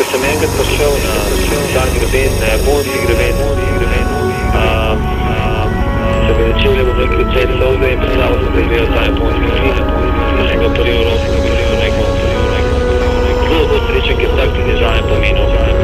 sem enkrat prišel na ta greben, na japonski greben, sem bil začel, da bom rekel, cel solde in predstavil sem, da izgleda ta japonski film. Da sem ga prvi v roki, zelo srečen, ker tak tudi zame pomenil.